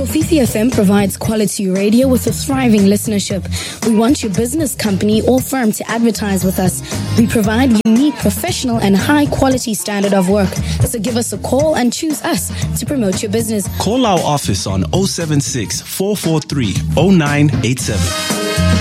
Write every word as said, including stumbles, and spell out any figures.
Kofifi F M provides quality radio with a thriving listenership. We want your business, company, or firm to advertise with us. We provide unique, professional, and high-quality standard of work. So give us a call and choose us to promote your business. Call our office on zero seven six, four four three, zero nine eight seven.